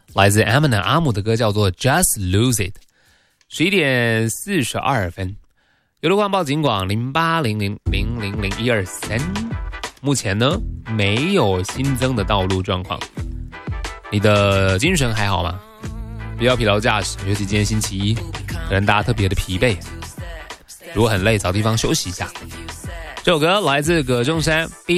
来自 Eminem 阿姆的歌叫做 Just Lose It。 11点42分，邮轮报警广0800000123。目前呢没有新增的道路状况。你的精神还好吗？不要疲劳驾驶，尤其今天星期一，可能大家特别的疲惫。如果很累，找地方休息一下。这首歌来自葛仲山